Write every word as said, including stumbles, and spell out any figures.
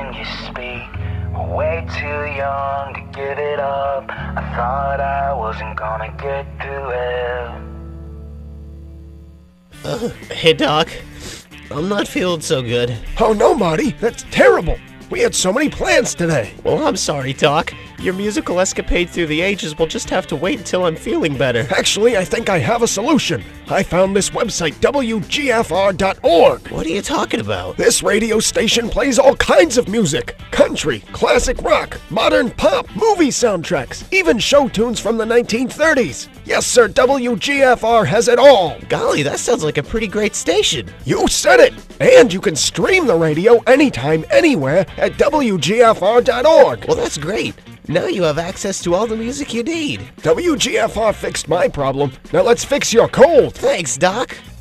when you speak. We're way too young to give it up. I thought I wasn't gonna get through it. Uh, hey, Doc. I'm not feeling so good. Oh no, Marty, that's terrible. We had so many plans today. Well, I'm sorry, Doc. Your musical escapade through the ages will just have to wait until I'm feeling better. Actually, I think I have a solution. I found this website, W G F R dot org. What are you talking about? This radio station plays all kinds of music. Country, classic rock, modern pop, movie soundtracks, even show tunes from the nineteen thirties. Yes, sir, W G F R has it all. Golly, that sounds like a pretty great station. You said it! And you can stream the radio anytime, anywhere at W G F R dot org. Well, that's great. Now you have access to all the music you need. W G F R fixed my problem. Now let's fix your cold. Thanks, Doc.